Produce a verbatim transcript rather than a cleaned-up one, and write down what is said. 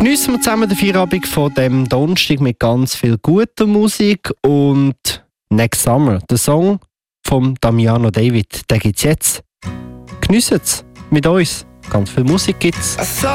Geniessen wir zusammen den Feierabend von dem Donnerstag mit ganz viel guter Musik und Next Summer, der Song von Damiano David, den gibt's jetzt. Geniessen es mit uns, ganz viel Musik gibt's.